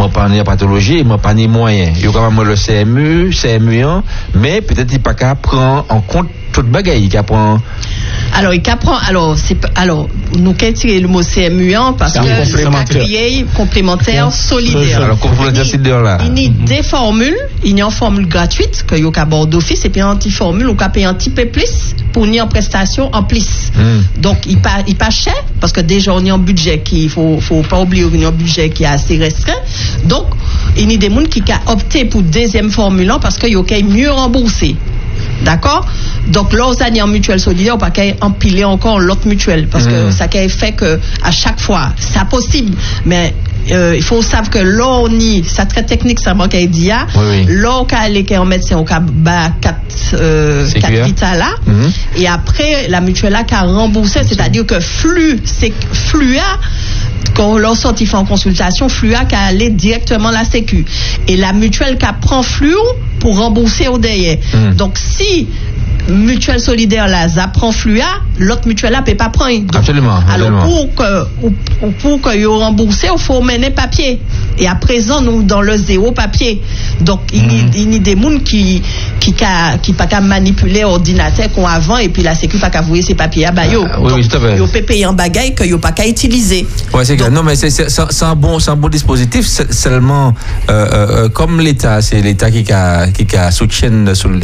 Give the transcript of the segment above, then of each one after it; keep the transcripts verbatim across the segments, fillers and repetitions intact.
moi pas ni pathologie, moi pas ni moyen. Il y a quand même le C M U, C M U un, mais peut-être il pas qu'à prendre en compte toute bagaille qui apprend. Alors il apprend alors c'est alors nous qu'à tirer le mot C M U un parce que c'est créé complémentaire solidaire. Alors complémentaire solidaire là. Il y a des formules, il y a une formule gratuite que yo ka bord d'office et puis un petit formule ou ka payer un petit peu plus pour ni en prestation en plus. Mm. Donc il pas il pas cher parce que déjà on est en budget qui faut faut pas oublier on est en budget qui est assez restreint. Donc il y a des gens qui ont opté pour deuxième formule parce que yo ka mieux rembourser. D'accord? Donc, là, aux années en mutuelle solidaire, on pas qu'à empiler encore l'autre mutuelle. Parce que mmh. ça a fait que, à chaque fois, c'est possible. Mais, euh, il faut savoir que là, on y, c'est très technique, ça manque à dire. Oui, oui. Là, on a aller en médecin, on a bas quatre, euh, quatre vitas là. Mmh. Et après, la mutuelle a remboursé, c'est-à-dire que flux, c'est, flux a, quand l'on sortit en consultation, Flua qui allait directement à la Sécu. Et la mutuelle qui prend Flux pour rembourser au derrière. Mmh. Donc si mutuelle solidaire là, ça prend Flua, l'autre mutuelle là peut pas prendre. Donc, absolument. Alors absolument. pour que pour que yo rembourser, il faut mener papier. Et à présent nous dans le zéro papier. Donc il mmh. il y a des gens qui qui ca, qui pas qu'à manipuler l'ordinateur qu'on avant et puis la Sécu pas qu'à vouer ces papiers à bah yo. Ah, oui, donc oui, tout à fait. Yo peut payer en bagaille que yo pas qu'à utiliser. Ouais, c'est clair. Non mais c'est c'est, c'est un bon c'est un bon dispositif seulement euh, euh, comme l'État, c'est l'État qui a qui a soutient sur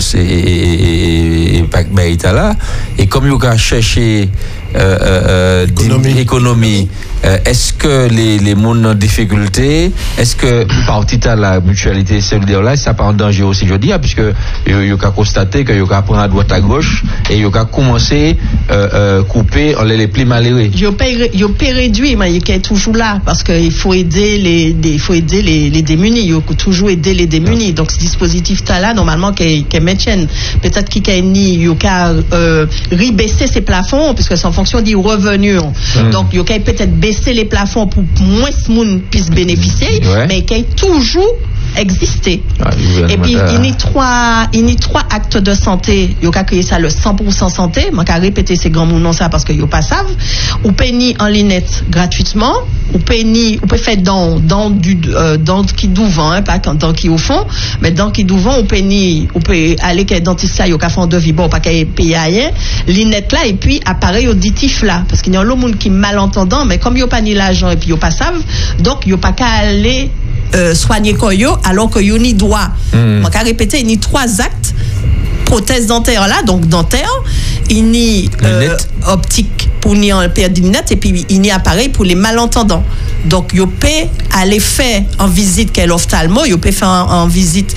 et et là et comme il a cherché euh, euh, économie, économie euh, est-ce que les les monde en difficulté, est-ce que partie à la mutualité solidaire là ça pas en danger aussi je dis puisque il a constaté que il a prendre à droite à gauche et il a commencé euh, euh, couper les les plus malheureux. Il a pas réduit mais il est toujours là parce que il faut aider les il faut aider les les démunis, il faut toujours aider les démunis. Donc ce dispositif là normalement qui qui maintient peut-être qu'il a ni il a euh, rebaisser ses plafonds puisque c'est en fonction du revenu. Mmh. Donc il a peut-être baisser les plafonds pour moins de monde puisse bénéficier, ouais. mais qui a toujours existé. Ah, et puis il y a trois il y a trois actes de santé, il y a créé ça le cent pour cent santé, moi qu'à répéter ces grands mots non ça parce que yo pas savent. Ou péni en lignette gratuitement, ou péni ou peut faire dans dans du euh, dans qui douvant hein, pas dans qui au fond, mais dans qui douvant ou péni ou peut aller que dentiste ça yo ka fond de vie bon pas qu'à payer rien, lignette là et puis appareil auditif là parce qu'il y a le monde qui malentendant mais comme yo pas ni l'argent et puis yo pas savent, donc yo pas qu'à aller Euh, soigner koyo alors que yo ni droit. Mm. On va répéter, il y a trois actes prothèse dentaire là, donc dentaire, il y a euh, optique pour ni en perdre des lunettes et puis il y a appareil pour les malentendants. Donc yo peut aller faire en visite quel ophtalmo, yo peut faire en, en visite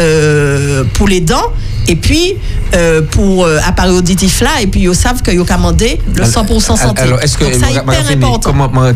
euh, pour les dents et puis euh, pour euh, appareil auditif là et puis ils savent que ils ont commandé le cent pour cent santé. Alors est-ce que donc, ça hyper fini, important. Comment moi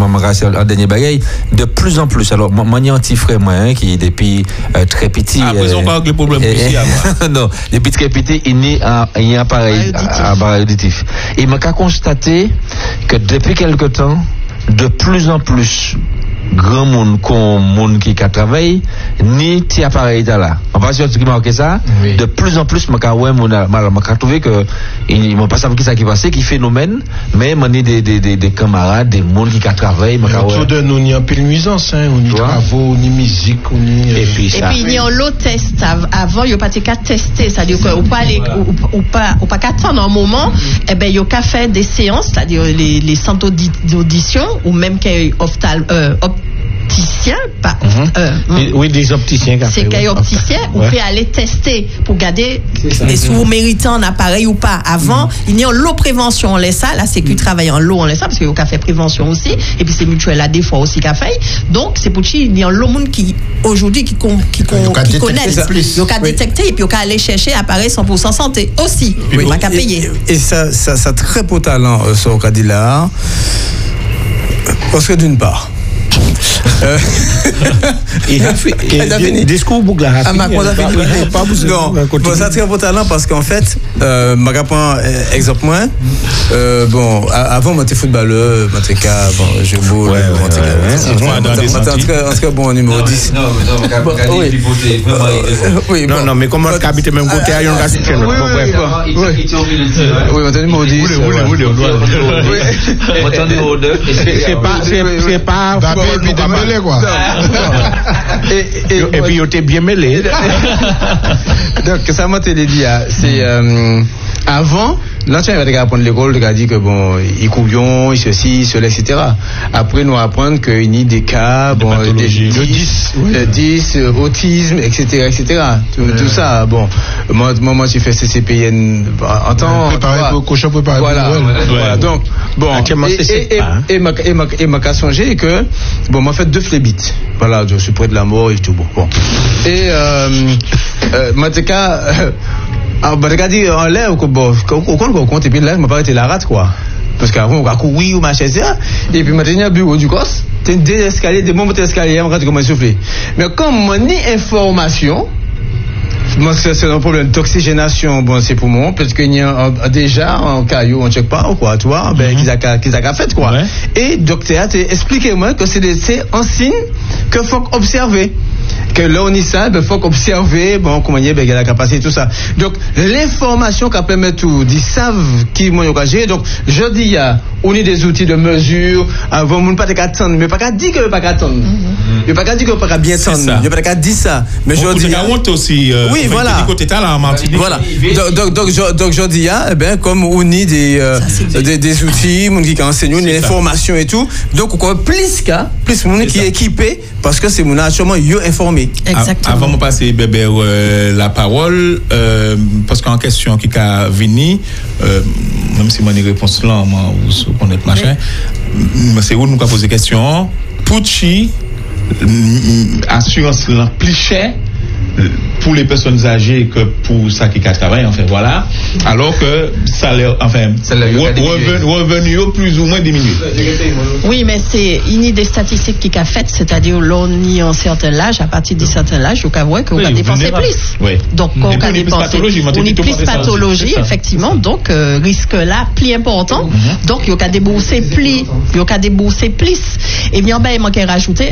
je en dernier bagaille de plus en plus alors moi j'ai un petit frère moi hein, qui depuis euh, très petit après euh, on parle des problèmes ici non depuis très petit il y a il y a appareil appareil auditif et m'a constaté que depuis quelque temps de plus en plus grand monde comme monde qui travaille ni ti appareil là on va dire ce qui marque ça oui. De plus en plus m'a ouais m'a m'a trouvé que ils m'ont pas savoir qui ça qui passé qui phénomène mais m'a des des des des camarades des monde qui travaillent m'a ouais autour de nous ni en pile nuisance hein on ni travaux ni musique on ni et puis ça et puis il y a l'autre test avant il y a pas qu'à tester c'est-à-dire que ou pas aller ou pas ou pas qu'attendre un moment et ben il y a qu'à faire des séances c'est-à-dire les les centres d'audition ou même qu'il ophtal euh, opticien pas mm-hmm. euh, et, oui des opticiens c'est qu'il y a opticien ou peut aller tester pour garder les sous méritants en appareil ou pas avant mm-hmm. il y a l'eau prévention on laisse ça la sécu mm-hmm. travaille en l'eau on laisse ça parce qu'il y a fait prévention aussi et puis c'est mutuel là des fois aussi qu'a fait donc c'est pour qui il y a l'eau monde qui aujourd'hui qui qui, qui connaît il y a qu'à détecter et puis il y a aller chercher appareil cent pour cent santé aussi il n'y a qu'à payer et ça ça ça très beau talent ce qu'a dit là parce que d'une part Euh... il a fait il discours pour la ah ma quoi pas non bon ça très beau talent parce qu'en fait euh m'a prend exemple moi euh bon avant moi j'étais footballeur moi j'étais bon je boule moi j'étais en tout cas bon numéro dix non non oui non non mais comment habiter même côté à un gars oui oui moi numéro dix oui oui oui c'est pas c'est pas David quoi. et, et, et puis, il était bien mêlé. Donc, ça m'a dit, c'est euh, avant, l'ancien avait apprendre l'école, il a dit que bon, ils courions, ils ceci, cela, et cetera. Après, nous apprendre qu'il y a des cas, de bon, des dix, dix, autisme, et cetera, et cetera. Tout, ouais. tout ça, bon. Moi, moi, j'ai fait C C P N en temps. Préparé pour cochon, préparé pour voilà, ouais. voilà. Donc, bon. Et, et, et, hein. et, ma, et, ma, et ma qu'à songer que, bon, m'a fait deux flébites. Voilà, je suis près de la mort et tout, bon. bon. Et, euh, euh, ma cas, euh, alors, bah, regarde, en l'air, bon, au compte, au compte, et puis là, je m'a pas été la rate, quoi. Parce qu'avant, on a couru, oui, ou machin, ça. Et puis, maintenant, bureau du cos, t'as des escaliers, des bons escaliers, on va comment souffler. Mais comme on ni information, moi, c'est un problème d'oxygénation, bon, c'est pour moi, parce qu'il y a déjà un caillou, on ne check pas, quoi, tu vois, ben, qu'ils a, qu'ils a fait, quoi. Ouais. Et, docteur, expliquez-moi que c'est, c'est un signe qu'il faut observer. Que là, on y ça, il faut observer, bon, comment il y a la capacité, tout ça. Donc, l'information qui permet tout, ils savent qui m'ont engagé. Donc, je dis, il y a, on a des outils de mesure, avant, on ne peut pas attendre, mais pas qu'à dire que ne pas attendre. Il ne peut pas dire que ne pas bien attendre. Il ne peut pas dire ça. Mais je dis. honte aussi. Euh, oui, voilà. Côté là, en Martinique. Voilà. Donc, donc, donc, je, donc, je dis, eh ben, comme on a des, euh, ça, des, des outils, on qui enseigne, des informations et tout. Donc, on plus qu'à, plus on qui est équipé, parce que c'est mon actuellement, yo informé. Exactement. Avant de passer bébé euh, la parole, euh, parce qu'en question qui a venu, euh, même si mon réponse là, moi, vous connaissez machin, oui. C'est où nous avons posé question. Pucci, assurance la plus chère pour les personnes âgées que pour ça qui travaillent, enfin voilà, alors que salaire, enfin, revenu, revenu plus ou moins diminué. Oui, mais c'est une des statistiques qui a fait, c'est-à-dire l'on y a un certain âge, à partir d'un certain âge, on voit qu'on va dépenser plus. Oui. Donc, on va dépenser, on est plus pathologie, effectivement, donc euh, risque là, plus important. Mm-hmm. Donc, il y a débourser plus, il y a débourser plus. Et bien, ben, il manque à rajouter,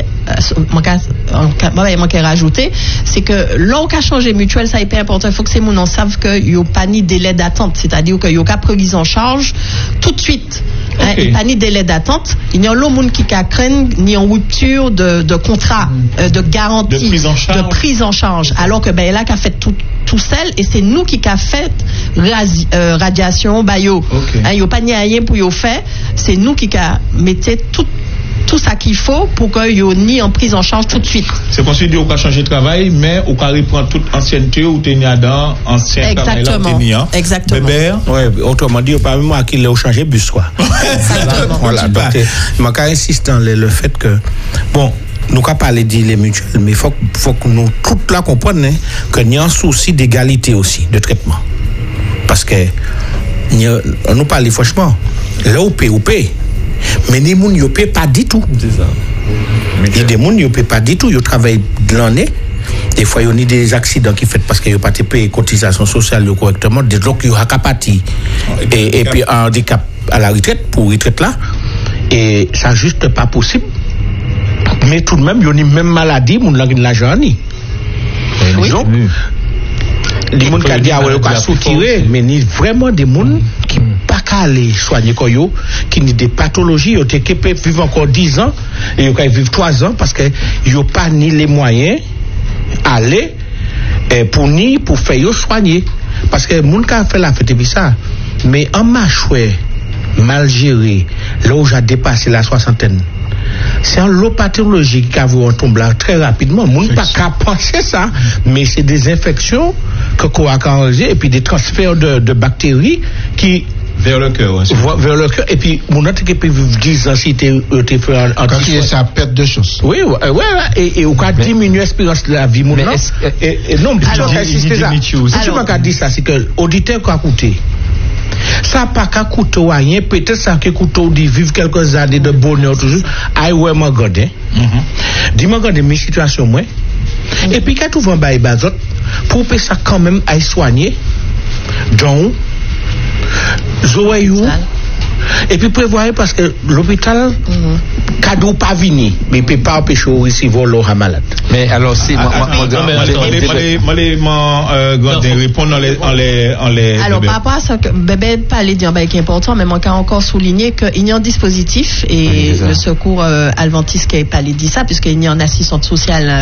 il manque à rajouter, c'est que l'on a changé mutuel, ça est hyper important. Il faut que ces gens savent qu'il n'y a pas ni délai d'attente. C'est-à-dire qu'il n'y a pas prise en charge tout de suite. Okay. Hein, il n'y a pas ni délai d'attente. Il n'y a pas de qui craignent ni en rupture de, de contrat, euh, de garantie, de prise en charge. De prise en charge. Alors que ben, là, qui a fait tout, tout seul, et c'est nous qui a fait radi, euh, radiation, bah, yo. Okay. Hein, il n'y a pas ni rien pour y faire. C'est nous qui a mettez tout tout ça qu'il faut pour qu'il y ait ni en prise en charge tout de suite. C'est considéré qu'on a changé de travail, mais on a reprendre toute ancienneté ou tenir dans ancien travail. Exactement. Exactement. Ouais, autrement dit, pas même moi qui l'ai changé bus, quoi. Exactement. Voilà. Donc, je insiste dans le, le fait que, bon, nous avons parlé de les mutuelles, mais il faut, faut que nous, toutes là, comprenions hein, qu'il y a un souci d'égalité aussi, de traitement. Parce que, on nous parle franchement, là où paye, où paye. Mais les gens ne paient pas du tout. C'est ça. Il y a des gens ne paient pas du tout. Ils travaillent de l'année. Des fois, il y a des accidents qui font parce qu'ils n'ont pas payé les cotisations sociales correctement. Donc, il y a capacité. Et, et puis, un handicap à la retraite, pour retraite là. Et ça n'est juste pas possible. Mais tout de même, il y a une même maladie, ils ont de l'argent. Oui. Donc, les gens qui ont dit qu'ils ont soutiré, mais il y a vraiment des gens qui ne peuvent pas aller soigner, qui ont des pathologies, qui peuvent vivre encore dix ans, et qui peuvent vivre trois ans, parce qu'ils n'ont pas ni les moyens d'aller pour ni pour faire soigner. Parce que les gens qui ont fait la fête, c'est ça. Mais en mâchoué, mal géré, là où j'ai dépassé la soixantaine, c'est un lot pathologique qui a vu un tombe là très rapidement. On ne peut pas penser ça, mais c'est des infections que qu'on a causées et puis des transferts de, de bactéries qui vers le cœur, ouais, vers le cœur. Et puis, mon autre qui peut vivre dix ans si tu es fait en quand il y a sa perte de choses. Oui, ouais, ouais, et, et on a diminué l'espérance de la vie, mon et, et non, alors, c'est ça. Si tu m'as dit ça, c'est que l'auditeur qui a coûté. Ça n'a pas qu'à coûter rien, peut-être ça a coûté de vivre quelques années de bonheur toujours. Aïe, ouais, moi, regardez. Dis-moi, regardez mes situations, moi. Et puis, quand tu vas en bas, pour que ça quand même aille soigner, donc, Zoéou, et puis prévoir parce que l'hôpital, mm-hmm. cadeau pas vini, mais il ne peut pas empêcher de recevoir l'eau malade. Mais alors, si, moi, moi, moi, répondre en les, en les. Alors, par rapport à ça, bébé parlait d'un bail qui est important, mais moi, quand encore souligner qu'il y a un dispositif, et le secours adventiste qui a parlé de ça, puisqu'il y a une assistante sociale